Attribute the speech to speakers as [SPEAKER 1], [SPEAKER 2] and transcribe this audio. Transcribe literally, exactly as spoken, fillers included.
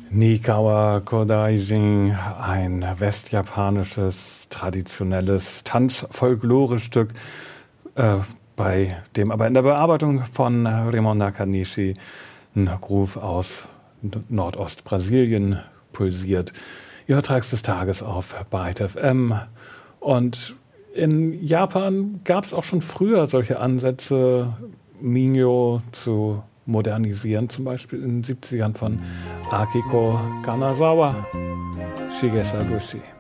[SPEAKER 1] Nikawa Kodaijin, ein westjapanisches, traditionelles Tanz-Folklore-Stück, äh, bei dem aber in der Bearbeitung von Raymond Nakanishi ein Groove aus Nordostbrasilien pulsiert. Ihr hört Tracks des Tages auf Byte F M. Und in Japan gab es auch schon früher solche Ansätze, Minyo zu modernisieren, zum Beispiel in den siebzigern von Akiko Kanazawa, Shigesabushi.